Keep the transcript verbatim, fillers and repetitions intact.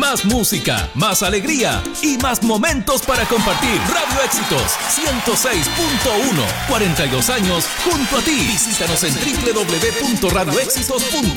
Más música, más alegría y más momentos para compartir. Radio Éxitos ciento seis punto uno, cuarenta y dos años junto a ti. Visítanos en doble u doble u doble u punto radio éxitos punto